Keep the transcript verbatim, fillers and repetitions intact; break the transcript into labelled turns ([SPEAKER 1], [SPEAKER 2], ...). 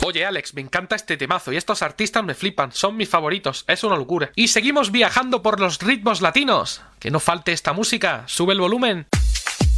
[SPEAKER 1] Oye Alex, me encanta este temazo y estos artistas me flipan, son mis favoritos, es una locura. Y seguimos viajando por los ritmos latinos. Que no falte esta música, sube el volumen.